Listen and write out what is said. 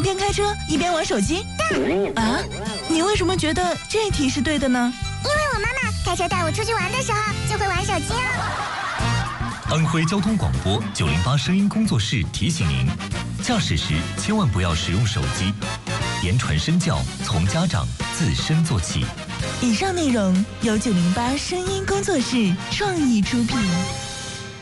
边开车一边玩手机？啊，你为什么觉得这题是对的呢？ 因为我妈妈开车带我出去玩的时候就会玩手机啊。 安徽交通广播908声音工作室提醒您：驾驶时千万不要使用手机，言传身教从家长自身做起。 以上内容由908声音工作室创意出品。